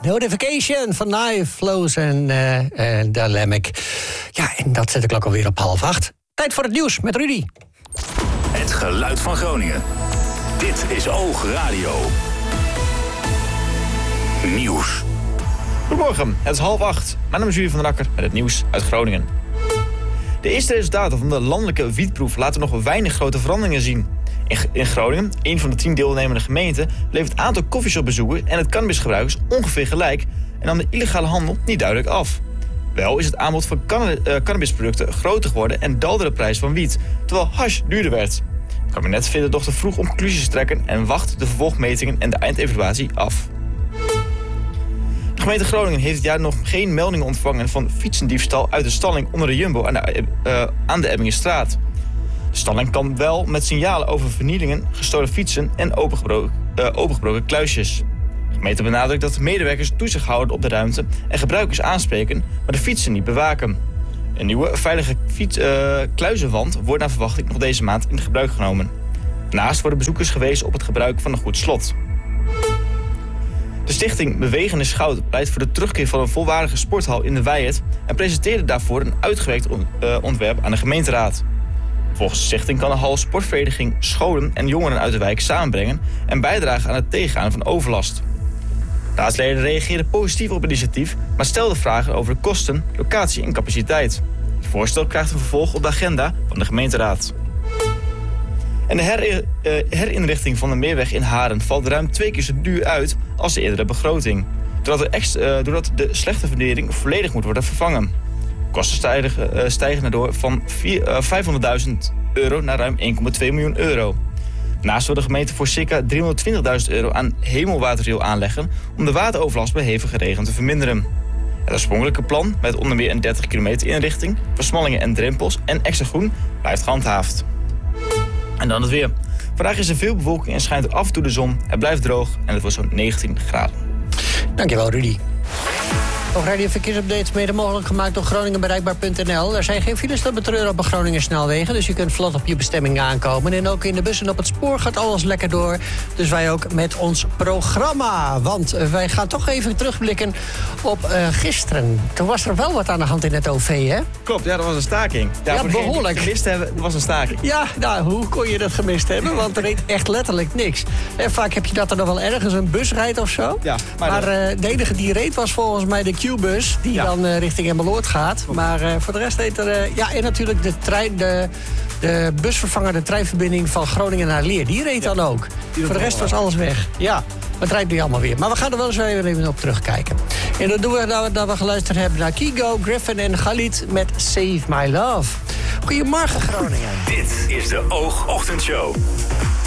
Notification van Knife, Flows en Dynamic. Ja, en dat zet de klok alweer op 7:30. Tijd voor het nieuws met Rudy. Het geluid van Groningen. Dit is Oog Radio. Nieuws. Goedemorgen, het is 7:30. Mijn naam is Jurie van der Akker met het nieuws uit Groningen. De eerste resultaten van de landelijke wietproef laten nog weinig grote veranderingen zien. In Groningen, een van de 10 deelnemende gemeenten, bleef het aantal koffieshopbezoekers en het cannabisgebruikers ongeveer gelijk en nam de illegale handel niet duidelijk af. Wel is het aanbod van cannabisproducten groter geworden en daalde de prijs van wiet, terwijl hash duurder werd. Het kabinet vindt het nog te vroeg om conclusies te trekken en wacht de vervolgmetingen en de eindevaluatie af. De gemeente Groningen heeft dit jaar nog geen meldingen ontvangen van fietsendiefstal uit de stalling onder de Jumbo aan de Ebbingenstraat. De stalling kan wel met signalen over vernielingen, gestolen fietsen en opengebroken kluisjes. De gemeente benadrukt dat de medewerkers toezicht houden op de ruimte en gebruikers aanspreken, maar de fietsen niet bewaken. Een nieuwe veilige kluizenwand wordt naar verwachting nog deze maand in gebruik genomen. Daarnaast worden bezoekers gewezen op het gebruik van een goed slot. De stichting Bewegen is Goud pleit voor de terugkeer van een volwaardige sporthal in de Wijert en presenteerde daarvoor een uitgewerkt ontwerp aan de gemeenteraad. Volgens de stichting kan de hal sportvereniging, scholen en jongeren uit de wijk samenbrengen en bijdragen aan het tegengaan van overlast. Raadsleden reageerden positief op het initiatief, maar stelden vragen over de kosten, locatie en capaciteit. Het voorstel krijgt een vervolg op de agenda van de gemeenteraad. En de herinrichting van de Meerweg in Haren valt ruim 2 keer zo duur uit als de eerdere begroting. Doordat de slechte fundering volledig moet worden vervangen. Kosten stijgen daardoor van €500.000 naar ruim €1,2 miljoen. Daarnaast wil de gemeente voor circa €320.000 aan hemelwaterriool aanleggen om de wateroverlast bij hevige regen te verminderen. Het oorspronkelijke plan, met onder meer een 30 kilometer inrichting, versmallingen en drempels en extra groen, blijft gehandhaafd. En dan het weer. Vandaag is er veel bewolking en schijnt er af en toe de zon. Het blijft droog en het wordt zo'n 19 graden. Dankjewel, Rudy. Nog radio verkeersupdates mede mogelijk gemaakt door GroningenBereikbaar.nl. Er zijn geen files te betreuren op de Groningen snelwegen, dus je kunt vlot op je bestemming aankomen. En ook in de bus en op het spoor gaat alles lekker door. Dus wij ook met ons programma. Want wij gaan toch even terugblikken op gisteren. Toen was er wel wat aan de hand in het OV, hè? Klopt, ja, dat was een staking. Ja, voor behoorlijk. Die het gemist hebben, dat was een staking. Ja, nou, hoe kon je dat gemist hebben? Want er reed echt letterlijk niks. En vaak heb je dat er nog wel ergens een bus rijdt of zo. Ja, maar de enige die reed was volgens mij de Q-bus, die dan richting Emmeloord gaat. Maar voor de rest reed er... en natuurlijk de busvervanger, de treinverbinding van Groningen naar Leer. Die reed dan ook. Voor de rest was alles weg. Ja, maar het rijdt nu allemaal weer. Maar we gaan er wel eens even op terugkijken. En dat doen we nadat we geluisterd hebben naar Kygo, Griffin en Galit met Save My Love. Goedemorgen, Groningen. Dit is de Oog Ochtendshow.